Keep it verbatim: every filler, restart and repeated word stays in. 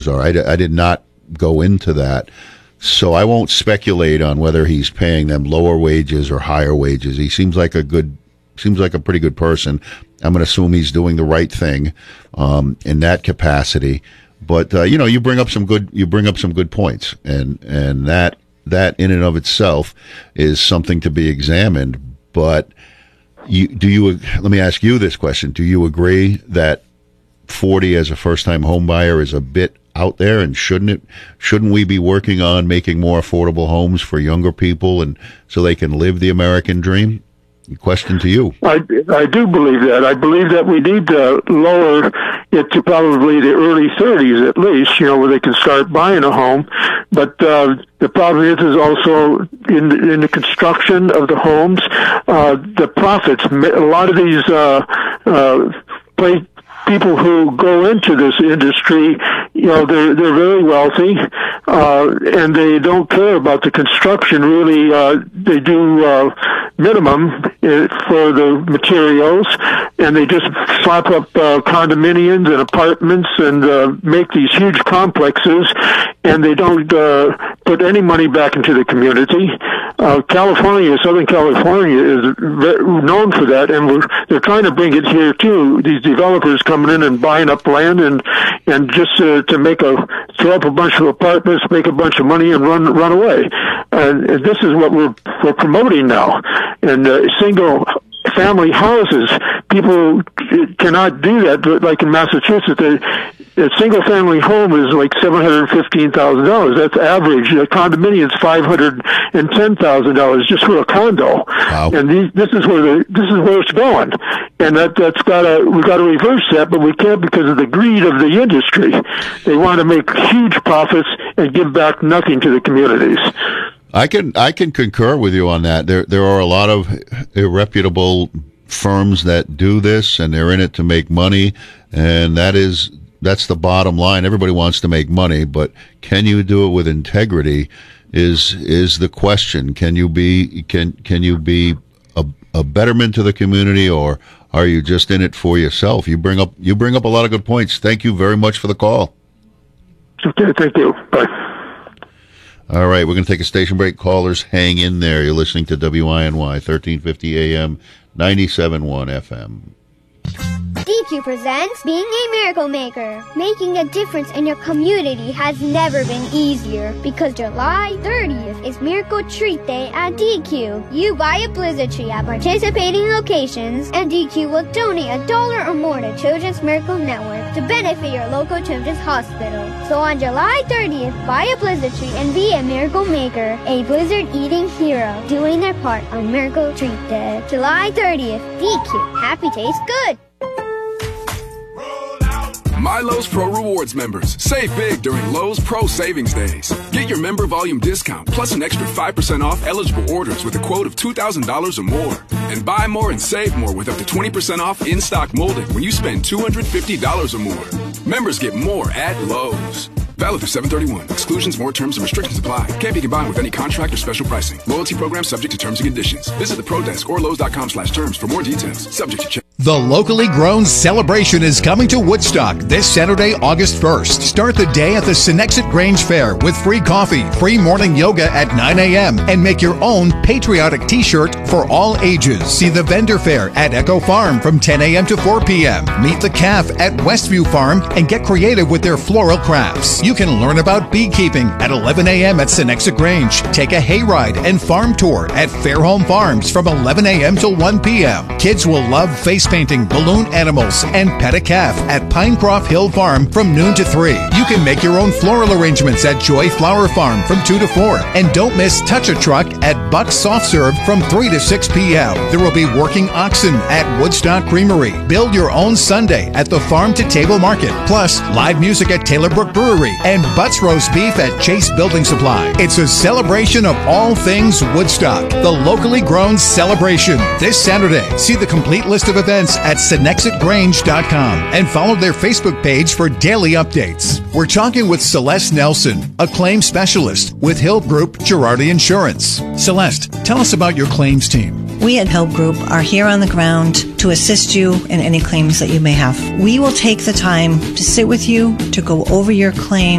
are. I, I did not go into that. So I won't speculate on whether he's paying them lower wages or higher wages. He seems like a good, seems like a pretty good person. I'm going to assume he's doing the right thing um, in that capacity. But uh, you know, you bring up some good, you bring up some good points, and and that that in and of itself is something to be examined. But you, do you? Let me ask you this question: do you agree that forty as a first-time home buyer is a bit out there, and shouldn't it shouldn't we be working on making more affordable homes for younger people and so they can live the American dream? Question to you. I, I do believe that. I believe that we need to lower it to probably the early thirties at least, you know, where they can start buying a home. But uh, the problem is, is also in, in the construction of the homes, uh, the profits. A lot of these uh, uh, play, people who go into this industry, you know, they're they're very wealthy, uh, and they don't care about the construction. Really, uh, they do uh, minimum for the materials, and they just slap up uh, condominiums and apartments and uh, make these huge complexes, and they don't uh, put any money back into the community. Uh, California, Southern California, is known for that, and we're, they're trying to bring it here too. These developers coming in and buying up land and and just uh, to make a throw up a bunch of apartments, make a bunch of money, and run run away. And, and this is what we're we're promoting now. And uh, single family houses, people cannot do that. But like in Massachusetts, they, a single family home is like seven hundred fifteen thousand dollars. That's average. A condominium is five hundred ten thousand dollars just for a condo. Wow. And these, this is where the this is where it's going. And that that's got to we got to reverse that, but we can't because of the greed of the industry. They want to make huge profits and give back nothing to the communities. I can I can concur with you on that. There there are a lot of irreputable firms that do this, and they're in it to make money, and that is that's the bottom line. Everybody wants to make money, but can you do it with integrity? Is is the question? Can you be can can you be a, a betterment to the community, or are you just in it for yourself? You bring up you bring up a lot of good points. Thank you very much for the call. Okay, thank you. Bye. All right, we're going to take a station break. Callers, hang in there. You're listening to W I N Y, thirteen fifty A M, ninety-seven point one F M. D Q presents Being a Miracle Maker. Making a difference in your community has never been easier because July thirtieth is Miracle Treat Day at D Q. You buy a blizzard tree at participating locations, and D Q will donate a dollar or more to Children's Miracle Network to benefit your local children's hospital. So on July thirtieth, buy a blizzard tree and be a miracle maker, a blizzard-eating hero, doing their part on Miracle Treat Day. July thirtieth, D Q. Happy tastes good. My Lowe's Pro Rewards members, save big during Lowe's Pro Savings Days. Get your member volume discount plus an extra five percent off eligible orders with a quote of two thousand dollars or more. And buy more and save more with up to twenty percent off in-stock molding when you spend two hundred fifty dollars or more. Members get more at Lowe's. Valid through seven thirty-one. Exclusions, more terms, and restrictions apply. Can't be combined with any contract or special pricing. Loyalty program subject to terms and conditions. Visit the Pro Desk or Lowe's.com slash terms for more details. Subject to check. The locally grown celebration is coming to Woodstock this Saturday, August first. Start the day at the Senexit Grange Fair with free coffee, free morning yoga at nine a.m. and make your own patriotic t-shirt for all ages. See the vendor fair at Echo Farm from ten a.m. to four p.m. Meet the calf at Westview Farm and get creative with their floral crafts. You can learn about beekeeping at eleven a.m. at Senexit Grange. Take a hayride and farm tour at Fairholme Farms from eleven a.m. till one p.m. Kids will love face painting balloon animals and pet a calf at Pinecroft Hill Farm from noon to three. You can make your own floral arrangements at Joy Flower Farm from two to four. And don't miss Touch a Truck at Buck's Soft Serve from three to six p.m. There will be working oxen at Woodstock Creamery. Build your own sundae at the Farm to Table Market. Plus, live music at Taylor Brook Brewery and Butts Roast Beef at Chase Building Supply. It's a celebration of all things Woodstock. The locally grown celebration this Saturday. See the complete list of events at Senexit Grange dot com and follow their Facebook page for daily updates. We're talking with Celeste Nelson, a claims specialist with Hill Group Girardi Insurance. Celeste, tell us about your claims team. We at Help Group are here on the ground to assist you in any claims that you may have. We will take the time to sit with you, to go over your claim,